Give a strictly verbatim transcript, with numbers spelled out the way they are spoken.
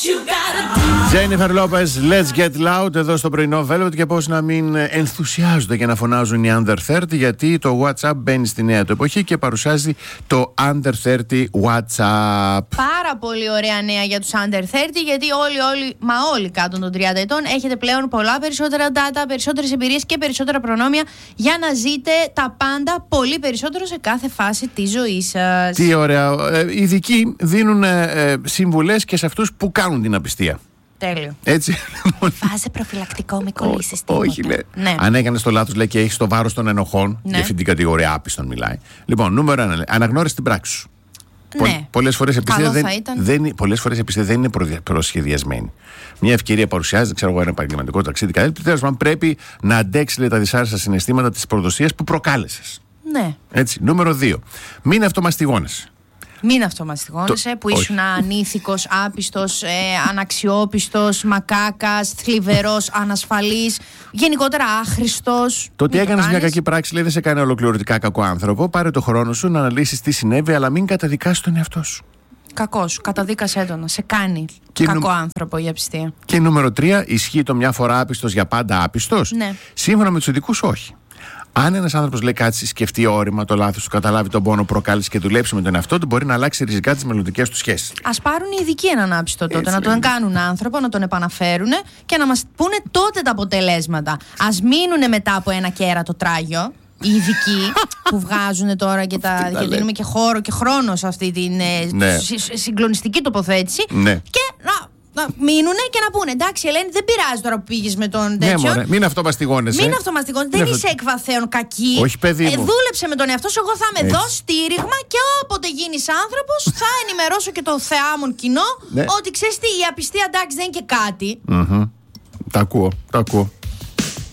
Jennifer Lopez, Let's Get Loud εδώ στο πρωινό Velvet. Και πώς να μην ενθουσιάζονται και να φωνάζουν οι Under τριάντα, γιατί το WhatsApp μπαίνει στη νέα του εποχή και παρουσιάζει το Under τριάντα WhatsApp. Πάρα πολύ ωραία νέα για τους Under τριάντα, γιατί όλοι, όλοι, μα όλοι κάτω των τριάντα ετών έχετε πλέον πολλά περισσότερα data, περισσότερες εμπειρίες και περισσότερα προνόμια για να ζείτε τα πάντα πολύ περισσότερο σε κάθε φάση της ζωής σας. Τι ωραία. Ε, οι ειδικοί δίνουν ε, συμβουλές και σε αυτούς που κάνουν την απιστία. Τέλειο. Έτσι. Βάζε προφυλακτικό, μη κολλήσεις τίποτα. Όχι, λέει. Ναι. Αν έκανες το λάθος, λέει, και έχεις το βάρος των ενοχών, ναι. για αυτή την κατηγορία άπιστον μιλάει. Λοιπόν, νούμερο ένα, λέει, αναγνώρισε την πράξη σου. Ναι. Πολλές φορές επιστήμη δεν, ήταν. δεν, πολλές φορές επιστήμη δεν είναι προσχεδιασμένη. Μια ευκαιρία παρουσιάζεται, ξέρω εγώ, ένα επαγγελματικό ταξίδι, κάτι τέλος πάντων πρέπει να αντέξει, λέει, τα δυσάρεστα συναισθήματα της προδοσίας που προκάλεσες. Ναι. Έτσι. Νούμερο δύο. Μην αυτομαστιγώνεσαι. Μην αυτομαστιγώνεσαι το... που ήσουν ανήθικος, άπιστος, ε, αναξιόπιστος, μακάκας, θλιβερός, ανασφαλής, γενικότερα άχρηστος. Το ότι έκανες μια κακή πράξη, λέει, δεν σε κάνει ολοκληρωτικά κακό άνθρωπο. Πάρε το χρόνο σου να αναλύσεις τι συνέβη, αλλά μην καταδικάσεις τον εαυτό σου. Κακός, καταδίκασέ τον, να σε κάνει και κακό νου... άνθρωπο η απιστία. Και νούμερο τρία, ισχύει το μια φορά άπιστος για πάντα άπιστος. Ναι. Σύμφωνα με τους ειδικούς, όχι. Αν ένας άνθρωπος, λέει, κάτσει, σκεφτεί όρημα το λάθος του, καταλάβει τον πόνο προκάλεσε και δουλέψει με τον εαυτό του, μπορεί να αλλάξει ριζικά τις μελλοντικές του σχέσεις. Ας πάρουν οι ειδικοί έναν άπιστο τότε, έτσι, να τον κάνουν άνθρωπο, να τον επαναφέρουν και να μας πούνε τότε τα αποτελέσματα. Ας μείνουν μετά από ένα κέρατο τράγιο. Οι ειδικοί που βγάζουν τώρα και, τα, και δίνουμε και χώρο και χρόνο σε αυτή την ναι. συγκλονιστική τοποθέτηση. Ναι. Και να. Να μείνουνε και να πούνε, εντάξει, Ελένη, δεν πειράζει τώρα που πήγες με τον τέτοιο. Ναι, μωρέ, μην αυτομαστιγώνεσαι. Μην αυτομαστιγώνεσαι. Δεν είσαι εκβαθέων κακή. Όχι, παιδί μου. Ε, δούλεψε με τον εαυτό σου. Εγώ θα είμαι εδώ στήριγμα και όποτε γίνεις άνθρωπος θα ενημερώσω και το θεάμον κοινό, ναι, ότι ξέρεις τι, η απιστία, εντάξει, δεν είναι και κάτι. Mm-hmm. Τα ακούω, τα ακούω.